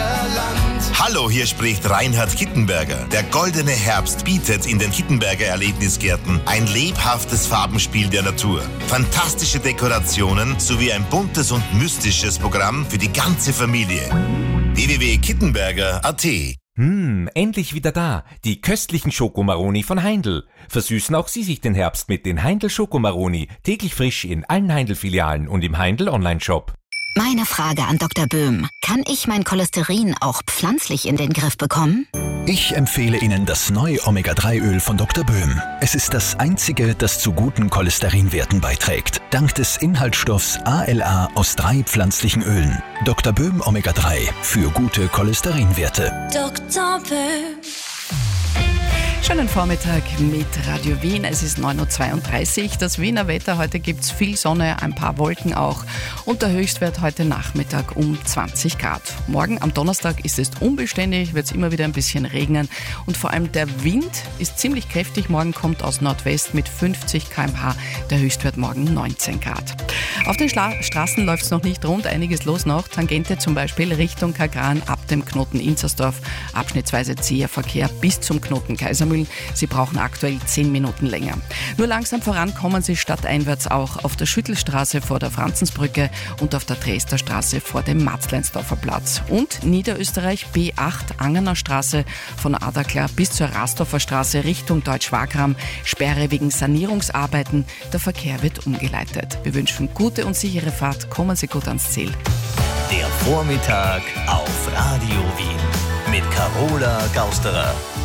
Hallo, hier spricht Reinhard Kittenberger. Der goldene Herbst bietet in den Kittenberger Erlebnisgärten ein lebhaftes Farbenspiel der Natur, fantastische Dekorationen sowie ein buntes und mystisches Programm für die ganze Familie. www.kittenberger.at. Endlich wieder da. Die köstlichen Schokomaroni von Heindl. Versüßen auch Sie sich den Herbst mit den Heindl Schokomaroni. Täglich frisch in allen Heindl-Filialen und im Heindl Online-Shop. Meine Frage an Dr. Böhm. Kann ich mein Cholesterin auch pflanzlich in den Griff bekommen? Ich empfehle Ihnen das neue Omega-3-Öl von Dr. Böhm. Es ist das einzige, das zu guten Cholesterinwerten beiträgt. Dank des Inhaltsstoffs ALA aus 3 pflanzlichen Ölen. Dr. Böhm Omega-3 für gute Cholesterinwerte. Dr. Böhm. Schönen Vormittag mit Radio Wien. Es ist 9.32 Uhr. Das Wiener Wetter, heute gibt es viel Sonne, ein paar Wolken auch. Und der Höchstwert heute Nachmittag um 20 Grad. Morgen am Donnerstag ist es unbeständig, wird es immer wieder ein bisschen regnen. Und vor allem der Wind ist ziemlich kräftig. Morgen kommt aus Nordwest mit 50 km/h. Der Höchstwert morgen 19 Grad. Auf den Straßen läuft es noch nicht rund, einiges los noch. Tangente zum Beispiel Richtung Kagran ab dem Knoten Inzersdorf. Abschnittsweise zäher Verkehr bis zum Knoten Kaisermühlen. Sie brauchen aktuell 10 Minuten länger. Nur langsam voran kommen Sie stadteinwärts auch auf der Schüttelstraße vor der Franzensbrücke und auf der Dresdner Straße vor dem Matzleinsdorfer Platz. Und Niederösterreich B8 Angerner Straße von Adaklar bis zur Rastorfer Straße Richtung Deutsch-Wagram. Sperre wegen Sanierungsarbeiten. Der Verkehr wird umgeleitet. Wir wünschen gute und sichere Fahrt. Kommen Sie gut ans Ziel. Der Vormittag auf Radio Wien mit Carola Gausterer.